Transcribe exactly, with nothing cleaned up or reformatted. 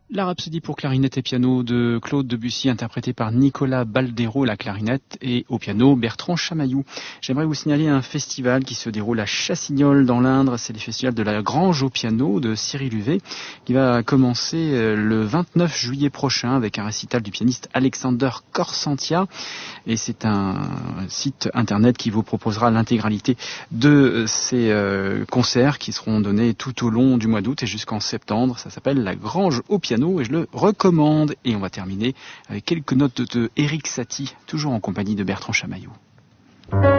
La Rhapsodie pour clarinette et piano de Claude Debussy, interprétée par Nicolas Baldero, la clarinette, et au piano Bertrand Chamaillou. J'aimerais vous signaler un festival qui se déroule à Chassignol dans l'Indre. C'est le festival de la Grange au piano de Cyril Huvet, qui va commencer le vingt-neuf juillet prochain avec un récital du pianiste Alexander Corsantia. Et c'est un site internet qui vous proposera l'intégralité de ces euh, concerts qui seront donnés tout au long du mois d'août et jusqu'en septembre. Ça s'appelle la Grange au piano et je le recommande. Et on va terminer avec quelques notes de Erik Satie, toujours en compagnie de Bertrand Chamaillou.